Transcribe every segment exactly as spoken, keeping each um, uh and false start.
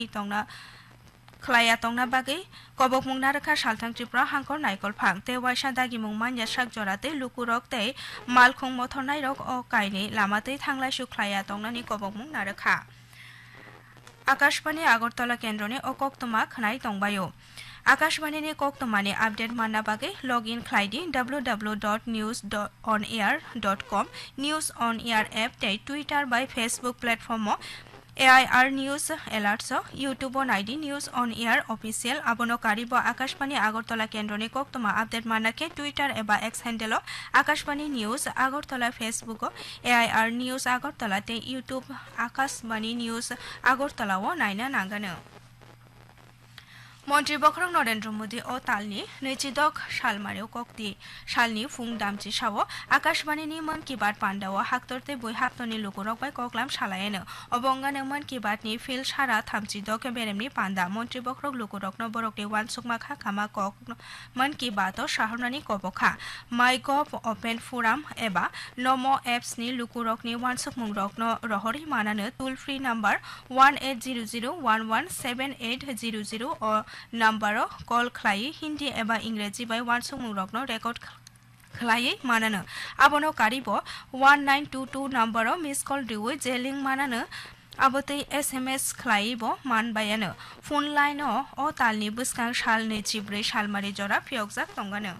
tongna Klaya tongna bagay kobok mung naraka saltang tripra hangkor naikol phang te waisa dagi mung manya sak jorate lukurok te malkhong mothor nairok o kaini lamate thanglai su klaya tongna ni kobok mung naraka Akashbani Agartala Kendrone o Koktoma Khnai Tongbayo Akashbani ni Koktomani update manna bagay login khlaidi w w w dot news dot on air dot com news on air app te Twitter by Facebook platform A I R News Alerts YouTube on I D News on Air Official abono karibo Akashbani Agartala Kendrone Koktoma update manake Twitter eba X handle Akashbani News Agartala Facebook A I R News Agartala te YouTube Akashbani News Agartala o naina nangano মন্ত্রী বখরং নরেন্দ্র মোদী ও তালনি নৈচিদক সালমারেও কক্তি সালনি Phom দামচি Sao আকাশবাণীনি মন কি বাত পান্ডাও হাক্তরতে বই হাপ্তনি লোকরক by ককলাম সালায়েনো অবঙ্গানো মন কি বাতনি feel সারা থামচিদক বেরেমনি পান্ডা মন্ত্রী বখরক লোকরকনো বরকনি ওয়ানসুকমা খা খামা cock মন কি বাত সাহরনানি কবখা মাই গভ ওপেন ফোরাম এবা নমো এপসনি লোকরকনি ওয়ানসুক মুংরকনো রহরি মানানো টুল free number one eight zero zero one one seven eight zero zero ও নাম্বারও কল খ্লাই হিন্দি এবা ইংরেজি বাই ওয়ানসুক মুংরকনো রেকর্ড খ্লাই মানানো আবনো Karib one nine two two নাম্বারও মিস কল দিউই জেলিং মানানো আবতে এসএমএস খ্লাইব মানবায়ানো ফোন লাইনও ও তালনি বুসকাং সাল নেচিব্রে সালমারি জরা ফিয়কজাক তঙ্গানো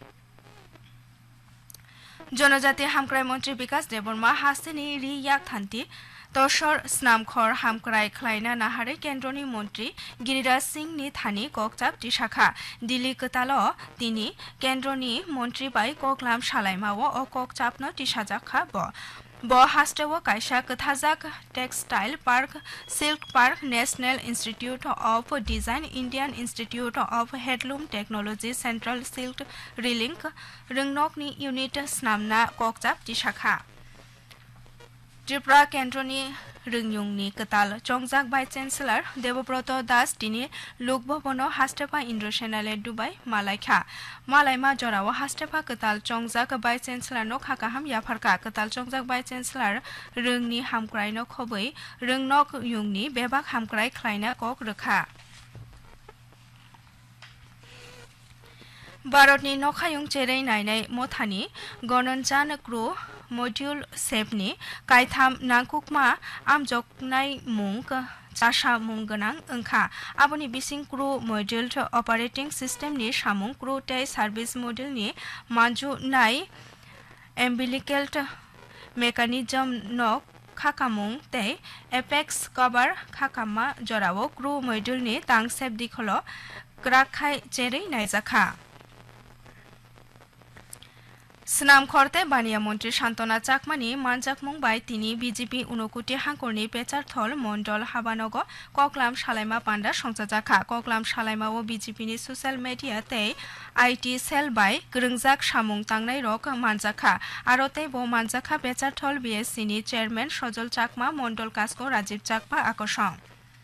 জনজাতি হামক্রাই মন্ত্রী বিকাশ দেববর্মা হাস্তেনি রি ইয়াক থান্তি তসর স্নামখর হামক্রাই খ্লাইনা নাহারে কেন্দ্রনি মন্ত্রী গিরিরাজ সিং নি থানি ককচাপ টিশাখা দিল্লি কতাল তিনি কেন্দ্রনি মন্ত্রী বাই ককলাম সালাইমাও ও ককচাপন টিশাজাখা ব ব হাস্টেও কাইসা কথাজাক textile park silk park national institute of design Indian institute of হেডলুম technology central silk রিলিংক রংনকনি unit স্নামনা ককচাপ টিশাখা Tripura কেন্দ্রনি রংয়ুংনি কতাল চংজাক vice chancellor Debabrata Das তিনি Lok Bhavan হাস্টেপা ইন্দ্রসেনালে Dubai মালাইখা মালাইমা জরাও হাস্টেপা কতাল চংজাক vice chancellor no খাকাহাম ইয়াফারকা কতাল চংজাক vice chancellor রংনি হামক্রাই ন খবৈ রংনক ইউংনি বেবাক হামক্রাই খ্লাইনা কক রখা भारतनि नखायुं चेरै नायनाय मथानि गननजान क्रू मड्यूल सेभनि कायथाम नांकुकमा आमजकनाय मुं चासा मुं गोनां ओंखा आबनि बिसिं क्रू मड्यूल अपारेटिं सिस्टेमनि सामुं क्रू टे सार्भिस मड्यूलनि मानजुनाय एम्बिलिकेल मेकानिजम नक खाकामुं ते एपेक्स कभार खाकामा जरावो क्रू मड्यूलनि तांसेब दिखलो ग्राखाय चेरै नायजाखा स्नाम खरते बानिया मंत्री शान्तना चाकमानी मानजाकमुं बाय तिनी बीजेपी उनकुटी हांकरनि पेचारथल मंडल हाबानग ककलाम सालाइमा पान्डा संसाजाखा ककलाम सालाइमा ओ बीजेपीनि सोशल मीडिया ते आईटी सेल बाय गरंजाक सामुं तांनाय रक मानजाखा आरो ते बो मानजाखा पेचारथल बीएससी नि चेयरमैन सजल चाकमा मंडल कास्को राजीव चाकमा आकर्षण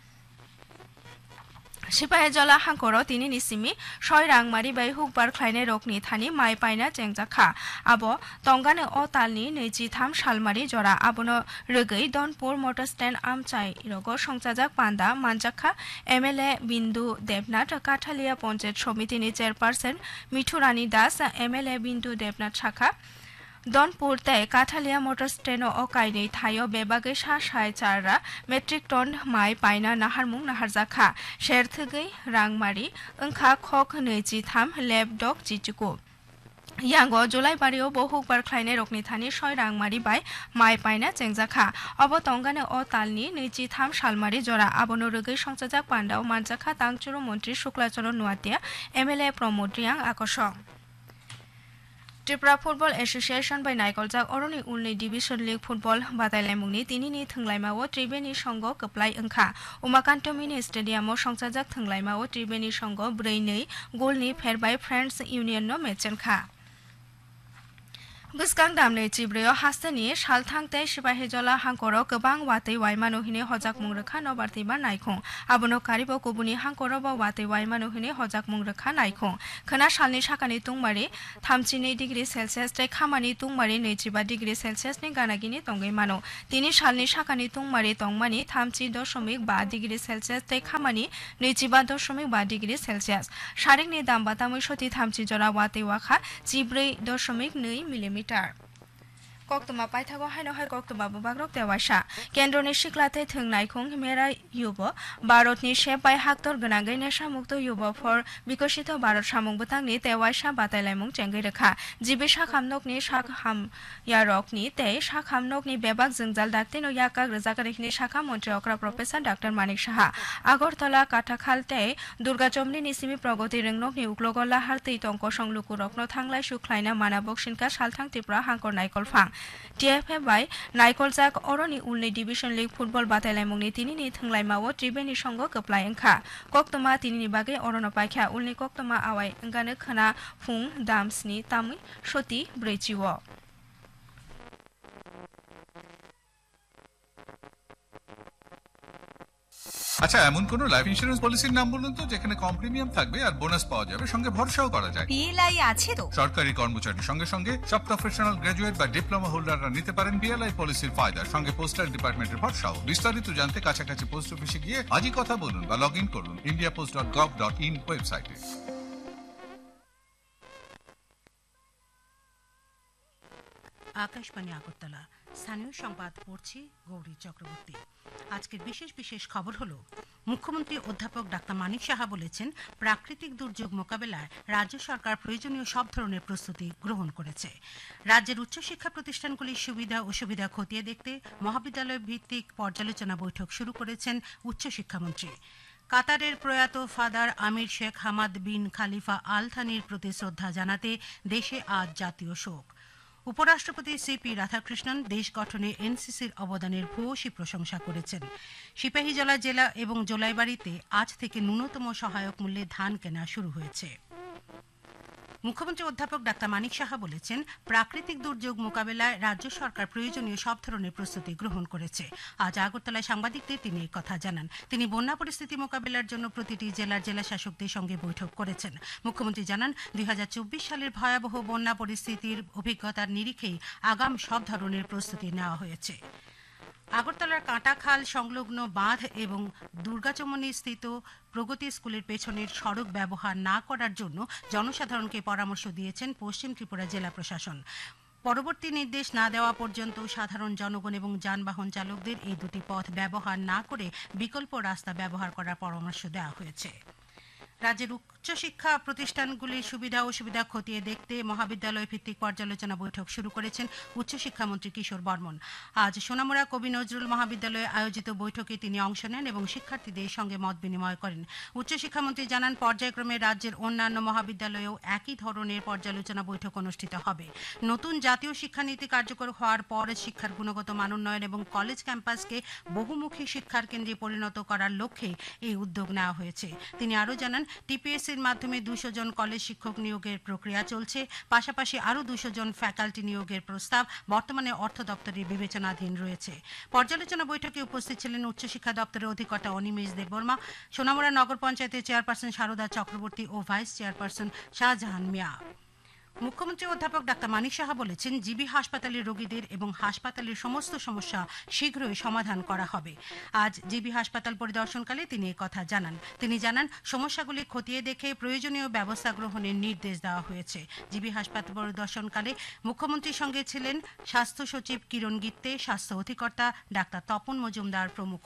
सिपाही जला हांकर तिनी निसिमी सय रांगमारि बाय हुकबार ख्लायनाय रकनि थानि माइ पायना चेंजाखा आबो तंगानो अ तालनि नैजिथाम सालमारि जरा आबोनो रगै दनपुर मटर स्टैंड आमचाइ रग संसाजाक पान्दा मानजाखा एमएलए बिन्दु देबनाथ काठालिया पंचायत समितिनि चेयरपारसन मिठुरानी दास एमएलए बिन्दु देबनाथ शाखा दनपुर ते काठालिया मटर स्टेन ओ कायनै थायो बेबागै सा साय चारा मेट्रिक टन माइ पायना नाहारमुं नाहारजाखा शेरथगै रांमारि ओंखा खक नैजिथाम लेपडक जिजुकु यांगो जुलाई बारियाव बहुकबार ख्लायनाय रकनि थानि सय रांमारि बाय माइ पायना चेंजाखा अब तंगानो अ तालनि नैजिथाम सालमारि जरा आबनो रगै संसाजाक पान्डाव मानजाखा तांचुरु मन्त्री शुक्लाचरण नुवातिया एमएलए प्रमोद रियां आकर्षण त्रिपुरा फुटबल एसोसिएशन बाय नायकलजाक अरनि उलनि डिविजन लीग फुटबल बादायलायमुंनि तिनिनि थोंलायमाव त्रिबेनि संग कप्लाय ओंखा उमाकान्त मिनि स्टेडियामाव संसाजाक थोंलायमाव त्रिबेनि संग ब्रै नै गलनि फेरबाय friends union मेचेनखा Buskang damne chibreo hastani shalthangte sipahijola hangkoro gobang watei waimanuhini hojak mungrekha nobarti ba naikhung abono karibo kubuni hangkoro ba watei waimanuhini hojak mungrekha naikhung khana shalni sakani tungmari थामजिनै degree Celsius tei khamani tungmari नैजिबा degree Celsius ni ganagini tongai mano tini shalni sakani tungmari tongmani थामजि दशमिक बा degree Celsius tei khamani नैजिबा दशमिक बा degree Celsius सारिकनि दाम बातामै सति थामजि जरा watei wakha जिब्रै दशमिक नै millimetre Koktoma paithago haino hai koktoma bubagrok tewasa kendroni siklate thungnaikhung himera yubo Bharotni sepai haktor ganagai nesha mukto yubo for bikoshito Bharot samung butangni tewasa batailaimung chengai rekha jibe sakhamnokni sakham yarokni tei sakhamnokni bebak jwngjal daktino yakak rwjakarikni sakha mantri okra professor Doctor Manik Saha Agartala Katakhal tei Durgachomni nisimi pragoti ringnokni uklogolla hartei tongko songlukурokno thanglai suklaina manabok sinka salthang tripura hangkor naikol phang T F F by Naikolchak Oroni Ulni Division League Football Batailaimungni tinini thunglaimawo tribeni songo koplai engkha koktoma tinini bage orono paikha ulni koktoma awai engane khana phung damsni tamui soti brechiwo আচ্ছা এমন কোন life insurance পলিসির নাম বলুন তো যেখানে কম premium থাকবে আর bonus পাওয়া যাবে সঙ্গে ভরসাও করা যায় বিএলআই আছে তো সরকারি কর্মচারীর সঙ্গে সঙ্গে সব প্রফেশনাল গ্র্যাজুয়েট বা ডিপ্লোমা হোল্ডাররা নিতে পারেন বিএলআই পলিসির ফায়দা সঙ্গে পোস্টাল ডিপার্টমেন্টের ভরসাও বিস্তারিত জানতে কাছাকাছি পোস্ট অফিসে গিয়ে আজই কথা বলুন বা লগ ইন করুন India post dot gov dot in ওয়েবসাইটে আকাশবাণী আগরতলা স্থানীয় সংবাদ পড়ছি গৌরী চক্রবর্তী আজকের বিশেষ বিশেষ খবর হলো মুখ্যমন্ত্রী অধ্যাপক ডাক্তার মানিক সাহা বলেছেন প্রাকৃতিক দুর্যোগ মোকাবেলায় রাজ্য সরকার প্রয়োজনীয় সব ধরনের প্রস্তুতি গ্রহণ করেছে রাজ্যের উচ্চশিক্ষা প্রতিষ্ঠানগুলির সুবিধা অসুবিধা খতিয়ে দেখতে মহাবিদ্যালয় ভিত্তিক পর্যালোচনা বৈঠক শুরু করেছেন উচ্চশিক্ষামন্ত্রী কাতারের প্রয়াত ফাদার আমির শেখ হামাদ বিন খালিফা আল থানির প্রতি শ্রদ্ধা জানাতে দেশে আজ জাতীয় শোক উপরাষ্ট্রপতি সিপি রাধাকৃষ্ণন দেশ গঠনে এনসিসির অবদানের ভূয়সী প্রশংসা করেছেন সিপাহীজলা জেলা এবং জোলাইবাড়িতে আজ থেকে ন্যূনতম সহায়ক মূল্যে ধান কেনা শুরু হয়েছে মুখ্যমন্ত্রী অধ্যাপক ডাক্তার মানিক সাহা বলেছেন প্রাকৃতিক দুর্যোগ মোকাবেলায় রাজ্য সরকার প্রয়োজনীয় সব ধরনের প্রস্তুতি গ্রহণ করেছে আজ আগরতলায় সাংবাদিকদের তিনি এই কথা জানান তিনি বন্যা পরিস্থিতি মোকাবেলার জন্য প্রতিটি জেলার জেলা শাসকদের সঙ্গে বৈঠক করেছেন মুখ্যমন্ত্রী জানান দুই হাজার চব্বিশ সালের ভয়াবহ বন্যা পরিস্থিতির অভিজ্ঞতার নিরিখেই আগাম সব ধরনের প্রস্তুতি নেওয়া হয়েছে আগরতলার কাঁটাখাল সংলগ্ন বাঁধ এবং দুর্গাচমনি স্থিত প্রগতি স্কুলের পেছনের সড়ক ব্যবহার না করার জন্য জনসাধারণকে পরামর্শ দিয়েছেন পশ্চিম ত্রিপুরা জেলা প্রশাসন পরবর্তী নির্দেশ না দেওয়া পর্যন্ত সাধারণ জনগণ এবং যানবাহন চালকদের এই দুটি পথ ব্যবহার না করে বিকল্প রাস্তা ব্যবহার করার পরামর্শ দেওয়া হয়েছে রাজ্যের উচ্চশিক্ষা প্রতিষ্ঠানগুলির সুবিধা অসুবিধা খতিয়ে দেখতে মহাবিদ্যালয় ভিত্তিক পর্যালোচনা বৈঠক শুরু করেছেন উচ্চশিক্ষামন্ত্রী কিশোর বর্মন আজ সোনামুড়া কবি নজরুল মহাবিদ্যালয়ে আয়োজিত বৈঠকে তিনি অংশ নেন এবং শিক্ষার্থীদের সঙ্গে মত বিনিময় করেন উচ্চশিক্ষামন্ত্রী জানান পর্যায়ক্রমে রাজ্যের অন্যান্য মহাবিদ্যালয়েও একই ধরনের পর্যালোচনা বৈঠক অনুষ্ঠিত হবে নতুন জাতীয় শিক্ষানীতি কার্যকর হওয়ার পর শিক্ষার গুণগত মান উন্নয়ন এবং কলেজ ক্যাম্পাসকে বহুমুখী শিক্ষার কেন্দ্রে পরিণত করার লক্ষ্যে এই উদ্যোগ নেওয়া হয়েছে তিনি আরও জানান টিপিএসসির মাধ্যমে দুশো জন কলেজ শিক্ষক নিয়োগের প্রক্রিয়া চলছে পাশাপাশি আরও দুশো জন ফ্যাকাল্টি নিয়োগের প্রস্তাব বর্তমানে অর্থ দপ্তরের বিবেচনাধীন রয়েছে পর্যালোচনা বৈঠকে উপস্থিত ছিলেন উচ্চশিক্ষা দপ্তরের অধিকর্তা অনিমেষ দেববর্মা সোনামুড়া নগর পঞ্চায়েতের চেয়ারপারসন শারদা চক্রবর্তী ও ভাইস চেয়ারপারসন শাহজাহান মিয়া মুখ্যমন্ত্রী অধ্যাপক ডাক্তার মানিক সাহা বলেছেন জিবি হাসপাতালের রোগীদের এবং হাসপাতালের সমস্ত সমস্যা শীঘ্রই সমাধান করা হবে আজ জিবি হাসপাতাল পরিদর্শনকালে তিনি এই কথা জানান তিনি জানান সমস্যাগুলি খতিয়ে দেখে প্রয়োজনীয় ব্যবস্থা গ্রহণের নির্দেশ দেওয়া হয়েছে জিবি হাসপাতাল পরিদর্শনকালে মুখ্যমন্ত্রীর সঙ্গে ছিলেন স্বাস্থ্য সচিব কিরণ গিত্তে স্বাস্থ্য অধিকর্তা ডাক্তার তপন মজুমদার প্রমুখ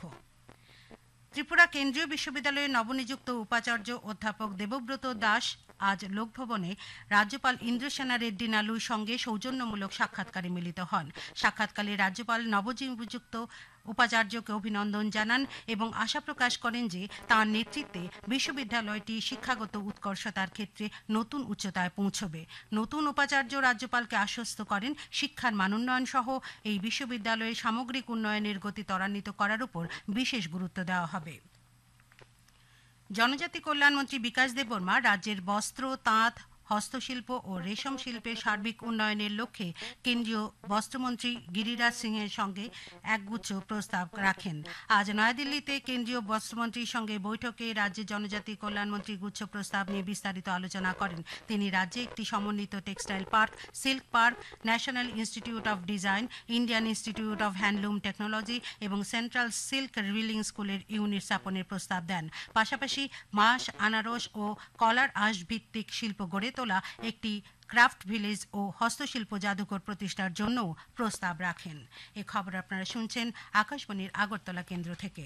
ত্রিপুরা কেন্দ্রীয় বিশ্ববিদ্যালয়ের নবনিযুক্ত উপাচার্য অধ্যাপক দেবব্রত দাস আজ লোকভবনে রাজ্যপাল ইন্দ্রসেনা রেড্ডি নালুর সঙ্গে সৌজন্যমূলক সাক্ষাৎকারে মিলিত হন সাক্ষাৎকালে রাজ্যপাল নবনিযুক্ত উপাচার্যকে অভিনন্দন জানান এবং আশা প্রকাশ করেন যে তাঁর নেতৃত্বে বিশ্ববিদ্যালয়টি শিক্ষাগত উৎকর্ষতার ক্ষেত্রে নতুন উচ্চতায় পৌঁছবে নতুন উপাচার্য রাজ্যপালকে আশ্বস্ত করেন শিক্ষার মানোন্নয়ন সহ এই বিশ্ববিদ্যালয়ের সামগ্রিক উন্নয়নের গতি ত্বরান্বিত করার উপর বিশেষ গুরুত্ব দেওয়া হবে জনজাতি কল্যাণমন্ত্রী বিকাশ দেববর্মা রাজ্যের বস্ত্র তাঁত হস্তশিল্প ও রেশম শিল্পের সার্বিক উন্নয়নের লক্ষ্যে কেন্দ্রীয় বস্ত্রমন্ত্রী গিরিরাজ সিংয়ের সঙ্গে একগুচ্ছ প্রস্তাব রাখেন। আজ নয়াদিল্লিতে কেন্দ্রীয় বস্ত্রমন্ত্রীর সঙ্গে বৈঠকে রাজ্যের জনজাতি কল্যাণমন্ত্রী গুচ্ছ প্রস্তাব নিয়ে বিস্তারিত আলোচনা করেন। তিনি রাজ্যে একটি সমন্বিত textile park, silk park, national institute of design, Indian institute of handloom technology এবং সেন্ট্রাল সিল্ক রিলিং স্কুলের ইউনিট স্থাপনের প্রস্তাব দেন। পাশাপাশি মাস, আনারস ও কলার আঁশ ভিত্তিক শিল্প গড়ে তোলা একটি ক্রাফট ভিলেজ ও হস্তশিল্প জাদুঘর প্রতিষ্ঠার জন্যও প্রস্তাব রাখেন। এই খবর আপনারা শুনছেন আকাশবাণীর আগরতলা কেন্দ্র থেকে।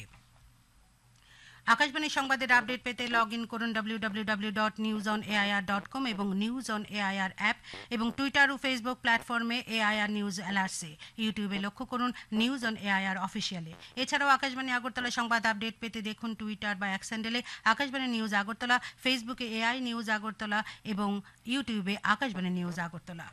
আকাশবাণী সংবাদের আপডেট পেতে লগ ইন করুন W W W dot news on AIR dot com এবং নিউজ অন এআইআর অ্যাপ এবং টুইটার ও ফেসবুক প্ল্যাটফর্মে এআইআর নিউজ অ্যালার্টসে। ইউটিউবে লক্ষ্য করুন নিউজ অন এআইআর অফিসিয়ালে। এছাড়াও আকাশবাণী আগরতলা সংবাদ আপডেট পেতে দেখুন টুইটার বা এক্স হ্যান্ডেলে আকাশবাণী নিউজ আগরতলা, ফেসবুকে এআই নিউজ আগরতলা এবং ইউটিউবে আকাশবাণী নিউজ আগরতলা।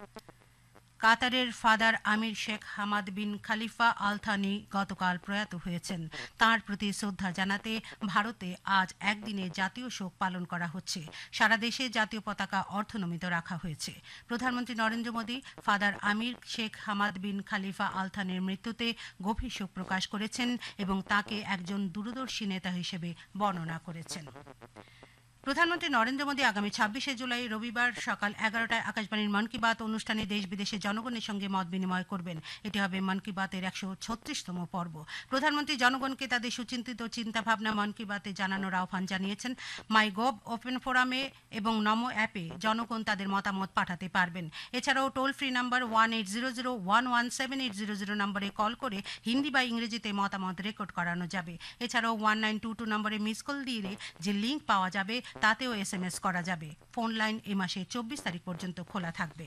কাতারের ফাদার আমির শেখ হামাদ বিন খালিফা আল থানি গতকাল প্রয়াত হয়েছেন। তাঁর প্রতি শ্রদ্ধা জানাতে ভারতে আজ একদিনে জাতীয় শোক পালন করা হচ্ছে। সারা দেশে জাতীয় পতাকা অর্ধনমিত রাখা হয়েছে। প্রধানমন্ত্রী নরেন্দ্র মোদী ফাদার আমির শেখ হামাদ বিন খালিফা আল থানির মৃত্যুতে গভীর শোক প্রকাশ করেছেন এবং তাঁকে একজন দূরদর্শী নেতা হিসেবে বর্ণনা করেছেন। প্রধানমন্ত্রী নরেন্দ্র মোদী আগামী ছাব্বিশে জুলাই রবিবার সকাল এগারোটায় আকাশবাণীর মন কি বাত অনুষ্ঠানে দেশ বিদেশের জনগণের সঙ্গে মত বিনিময় করবেন। এটি হবে মন কি বাতের একশো ছত্রিশতম পর্ব। প্রধানমন্ত্রী জনগণকে তাদের সুচিন্তিত চিন্তাভাবনা মন কি বাতে জানানোর আহ্বান জানিয়েছেন। মাই গভ ওপেন ফোরামে এবং নমো অ্যাপে জনগণ তাদের মতামত পাঠাতে পারবেন। এছাড়াও toll free number one eight zero zero one one seven eight zero zero নম্বরে কল করে হিন্দি বা ইংরেজিতে মতামত রেকর্ড করানো যাবে। এছাড়াও ওয়ান নাইন টু টু নম্বরে মিস কল দিয়ে যে লিঙ্ক পাওয়া যাবে তাতেও এস এম এস করা যাবে। ফোন লাইন এ মাসের চব্বিশ তারিখ পর্যন্ত খোলা থাকবে।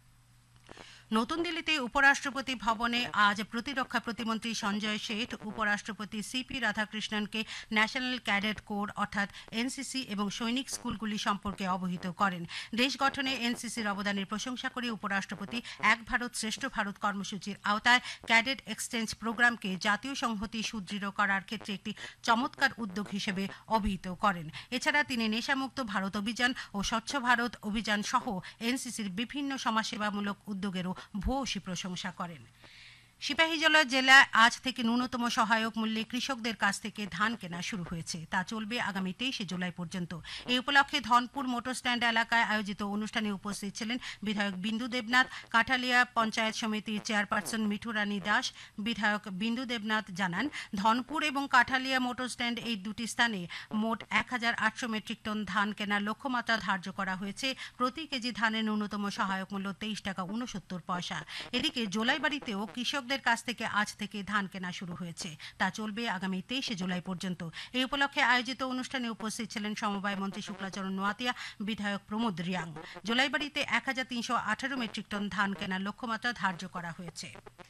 নতুন দিল্লিতে উপরাষ্ট্রপতি ভবনে আজ প্রতিরক্ষা প্রতিমন্ত্রী সঞ্জয় শেঠ উপরাষ্ট্রপতি সিপি রাধাকৃষ্ণনকে ন্যাশনাল ক্যাডেট কোর অর্থাৎ এনসিসি এবং সৈনিক স্কুলগুলি সম্পর্কে অবহিত করেন। দেশ গঠনে এনসিসির অবদানের প্রশংসা করে উপরাষ্ট্রপতি এক ভারত শ্রেষ্ঠ ভারত কর্মসূচির আওতায় ক্যাডেট এক্সচেঞ্জ প্রোগ্রামকে জাতীয় সংহতি সুদৃঢ় করার ক্ষেত্রে একটি চমৎকার উদ্যোগ হিসেবে অভিহিত করেন। এছাড়া তিনি নেশামুক্ত ভারত অভিযান ও স্বচ্ছ ভারত অভিযান সহ এনসিসির বিভিন্ন সমাজসেবামূলক উদ্যোগেরও ভূয়সী প্রশংসা করেন। সিপাহীজলা জেলায় আজ থেকে ন্যূনতম সহায়ক মূল্যে কৃষকদের কাছ থেকে ধান কেনা শুরু হয়েছে। তা চলবে আগামী তেইশে জুলাই পর্যন্ত। এই উপলক্ষে ধনপুর মোটর স্ট্যান্ড এলাকায় আয়োজিত অনুষ্ঠানে উপস্থিত ছিলেন বিধায়ক বিন্দু দেবনাথ। কাঠালিয়া পঞ্চায়েত সমিতির চেয়ারপারসন মিঠু রানী দাস। বিধায়ক বিন্দু দেবনাথ জানান, ধনপুর এবং কাঠালিয়া মোটর স্ট্যান্ড এই দুটি স্থানে মোট এক হাজার আটশো মেট্রিক টন ধান কেনার লক্ষ্যমাত্রা ধার্য করা হয়েছে। প্রতি কেজি ধানের ন্যূনতম সহায়ক মূল্য তেইশ টাকা উনসত্তর পয়সা। এদিকে জোলাইবাড়িতেও কৃষকদের কাছ থেকে আজ থেকে ধান কেনা শুরু হয়েছে। তা চলবে আগামী তেইশে জুলাই পর্যন্ত। এই উপলক্ষে আয়োজিত অনুষ্ঠানে উপস্থিত ছিলেন সমবায় মন্ত্রী শুক্লাচরণ নোয়াতিয়া, বিধায়ক প্রমোদ রিয়াং। জোলাইবাড়িতে এক হাজার তিনশো আঠারো মেট্রিক টন ধান কেনার লক্ষ্যমাত্রা ধার্য করা হয়েছে।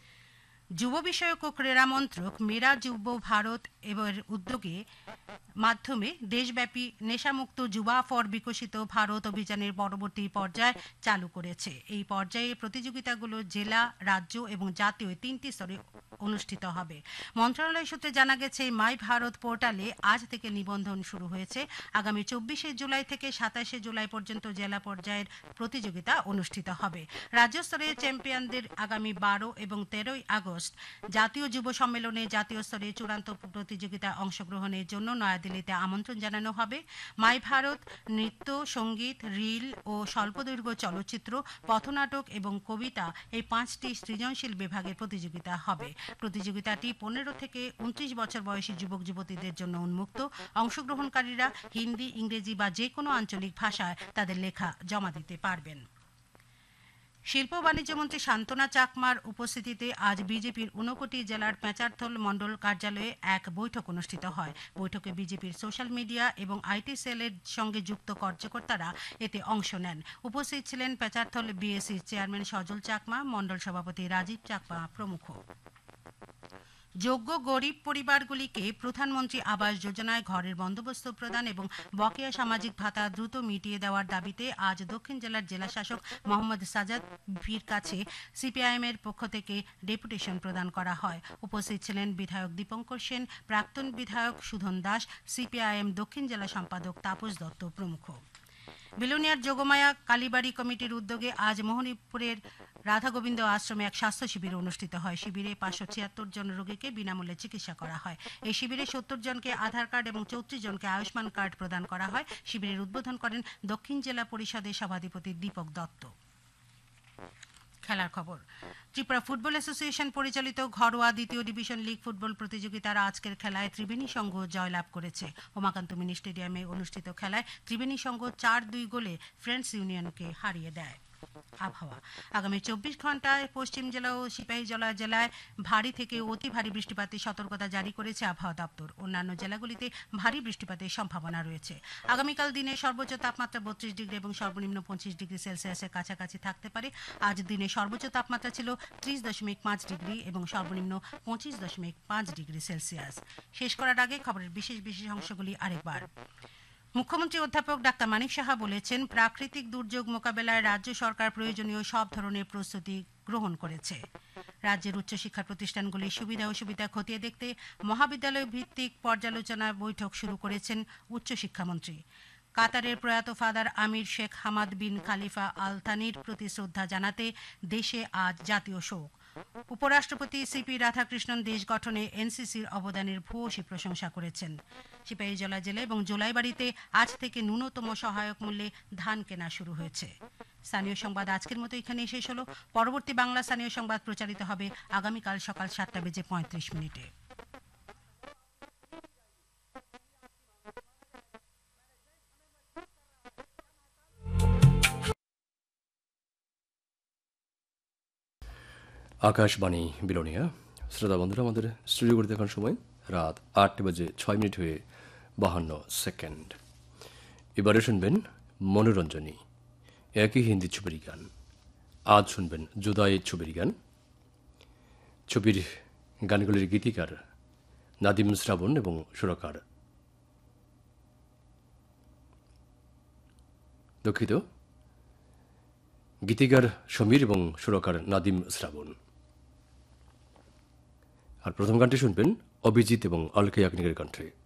যুব বিষয়ক ও ক্রীড়া মন্ত্রক মেরা যুব ভারত এর উদ্যোগে মাধ্যমে দেশব্যাপী নেশামুক্ত যুবা ফর বিকশিত ভারত অভিযানের পরবর্তী পর্যায় চালু করেছে। এই পর্যায়ে প্রতিযোগিতাগুলো জেলা, রাজ্য এবং জাতীয় তিনটি স্তরে অনুষ্ঠিত হবে। মন্ত্রণালয় সূত্রে জানা গেছে, মাই ভারত পোর্টালে আজ থেকে নিবন্ধন শুরু হয়েছে। আগামী চব্বিশে জুলাই থেকে সাতাশে জুলাই পর্যন্ত জেলা পর্যায়ের প্রতিযোগিতা অনুষ্ঠিত হবে। রাজ্য স্তরে চ্যাম্পিয়নদের আগামী বারো এবং তেরোই আগস্ট জাতীয় যুব সম্মেলনে জাতীয় স্তরে চূড়ান্ত প্রতিযোগিতায় অংশগ্রহণের জন্য নয়াদিল্লিতে আমন্ত্রণ জানানো হবে। মাই ভারত নৃত্য, সঙ্গীত, রিল ও স্বল্পদৈর্ঘ্য চলচ্চিত্র, পথনাটক এবং কবিতা এই পাঁচটি সৃজনশীল বিভাগের প্রতিযোগিতা হবে। প্রতিযোগিতাটি পনেরো থেকে উনত্রিশ বছর বয়সী যুবক যুবতীদের জন্য উন্মুক্ত। অংশগ্রহণকারীরা হিন্দি, ইংরেজি বা যে কোনো আঞ্চলিক ভাষায় তাদের লেখা জমা দিতে পারবেন। শিল্প বাণিজ্য মন্ত্রী শান্তনা চাকমার উপস্থিতিতে আজ বিজেপির ঊনকোটি জেলার পেঁচারথল মণ্ডল কার্যালয়ে এক বৈঠক অনুষ্ঠিত হয়। বৈঠকে বিজেপির সোশ্যাল মিডিয়া এবং আইটি সেলের সঙ্গে যুক্ত কার্যকর্তারা এতে অংশ নেন। উপস্থিত ছিলেন পেঁচারথল বিএসসির চেয়ারম্যান সজল চাকমা, মণ্ডল সভাপতি রাজীব চাকমা প্রমুখ। যোগ্য গরিব পরিবারগুলিকে প্রধানমন্ত্রী আবাস যোজনায় ঘরের বন্দোবস্ত প্রদান এবং বকেয়া সামাজিক ভাতা দ্রুত মিটিয়ে দেওয়ার দাবিতে আজ দক্ষিণ জেলার জেলাশাসক মোহাম্মদ সাজাদ ভির কাছে সিপিআইএমের পক্ষ থেকে ডেপুটেশন প্রদান করা হয়। উপস্থিত ছিলেন বিধায়ক দীপঙ্কর সেন, প্রাক্তন বিধায়ক সুধন দাস, সিপিআইএম দক্ষিণ জেলা সম্পাদক তাপস দত্ত প্রমুখ। বিলোনিয়ার যোগমায়া কালীবাড়ি কমিটির উদ্যোগে আজ মোহনীপুরের রাধা গোবিন্দ আশ্রমে এক স্বাস্থ্য শিবির অনুষ্ঠিত হয়। শিবিরে পাঁচশো ছিয়াত্তর জন রোগীকে বিনামূল্যে চিকিৎসা করা হয়। এই শিবিরে সত্তর জনকে আধার কার্ড এবং চৌত্রিশ জনকে আয়ুষ্মান কার্ড প্রদান করা হয়। শিবিরের উদ্বোধন করেন দক্ষিণ জেলা পরিষদের সভাধিপতি দীপক দত্ত। খেলার খবর। ত্রিপুরা ফুটবল অ্যাসোসিয়েশন পরিচালিত ঘরোয়া দ্বিতীয় ডিভিশন লিগ ফুটবল প্রতিযোগিতার আজকের খেলায় ত্রিবেণী সংঘ জয়লাভ করেছে। উমাকান্ত মিনি স্টেডিয়ামে অনুষ্ঠিত খেলায় ত্রিবেণী সংঘ চার দুই গোলে ফ্রেন্ডস ইউনিয়নকে হারিয়ে দেয়। আবহাওয়া। আগামী চব্বিশ ঘন্টায় পশ্চিম জেলা ও সিপাহীজলা জেলায় ভারী থেকে অতি ভারী বৃষ্টিপাতের সতর্কতা জারি করেছে আবহাওয়া দপ্তর। অন্যান্য জেলাগুলিতে ভারী বৃষ্টিপাতের সম্ভাবনা রয়েছে। আগামীকাল দিনে সর্বোচ্চ তাপমাত্রা বত্রিশ ডিগ্রি এবং সর্বনিম্ন পঁচিশ ডিগ্রি সেলসিয়াসের কাছাকাছি থাকতে পারে। আজ দিনে সর্বোচ্চ তাপমাত্রা ছিল ত্রিশ দশমিক পাঁচ ডিগ্রি এবং সর্বনিম্ন পঁচিশ দশমিক পাঁচ ডিগ্রি সেলসিয়াস। শেষ করার আগে খবরের বিশেষ বিশেষ অংশগুলি আরেকবার। মুখ্যমন্ত্রী অধ্যাপক ডাক্তার মানিক সাহা বলেছেন, প্রাকৃতিক দুর্যোগ মোকাবেলায় রাজ্য সরকার প্রয়োজনীয় সব ধরনের প্রস্তুতি গ্রহণ করেছে। রাজ্যের উচ্চশিক্ষা প্রতিষ্ঠানগুলির সুবিধা অসুবিধা খতিয়ে দেখতে মহাবিদ্যালয় ভিত্তিক পর্যালোচনা বৈঠক শুরু করেছেন উচ্চশিক্ষামন্ত্রী। কাতারের প্রয়াত ফাদার আমির শেখ হামাদ বিন খালিফা আল থানির প্রতি শ্রদ্ধা জানাতে দেশে আজ জাতীয় শোক। উপরাষ্ট্রপতি সিপি রাধাকৃষ্ণন দেশ গঠনে এনসিসির অবদানের ভূয়সী প্রশংসা করেছেন। সিপাহীজলা জেলা এবং জোলাইবাড়িতে আজ থেকে ন্যূনতম সহায়ক মূল্যে ধান কেনা শুরু হয়েছে। স্থানীয় সংবাদ আজকের মতো এখানেই শেষ হলো। পরবর্তী বাংলা স্থানীয় সংবাদ প্রচারিত হবে আগামীকাল সকাল সাতটা বেজে পঁয়ত্রিশ মিনিটে। আকাশবাণী বিলোনিয়া। শ্রোতা বন্ধুরা, আমাদের স্টুডিও করতে এখন সময় রাত আট বেজে ছয় মিনিট হয়ে বাহান্ন সেকেন্ড। এবারে শুনবেন মনোরঞ্জনী, একই হিন্দি ছবির গান। আজ শুনবেন জুদাই ছবির গান। ছবির গানগুলির গীতিকার নাদিম শ্রাবণ এবং সুরকার দুঃখিত গীতিকার সমীর এবং সুরকার নাদিম শ্রাবণ। আর প্রথম গানটি শুনবেন অভিজিৎ এবং অলকে ইয়াগনিকের কণ্ঠে।